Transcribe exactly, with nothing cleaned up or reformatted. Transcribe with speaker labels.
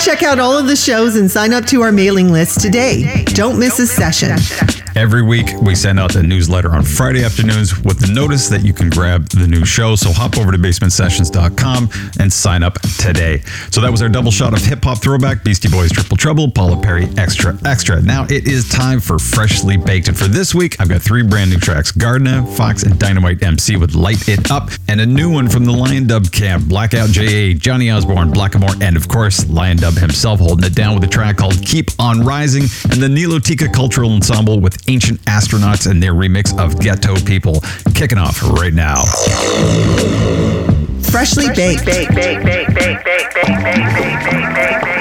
Speaker 1: Check out all of the shows and sign up to our mailing list today. Don't miss a session.
Speaker 2: Every week, we send out the newsletter on Friday afternoons with the notice that you can grab the new show. So hop over to basement sessions dot com and sign up today. So that was our double shot of hip-hop throwback, Beastie Boys Triple Trouble, Paula Perry Extra Extra. Now it is time for Freshly Baked. And for this week, I've got three brand new tracks. Gardner, Fox, and Dynamite M C with Light It Up. And a new one from the Lion Dub camp, Blackout J A, Johnny Osborne, Blackamore, and of course, Lion Dub himself holding it down with a track called Keep On Rising, and the Nilotika Cultural Ensemble with Ancient Astronauts and their remix of Ghetto People. Kicking off right now.
Speaker 1: Freshly baked.
Speaker 3: Bake, bake, bake, bake, bake, bake, bake, bake, bake, bake.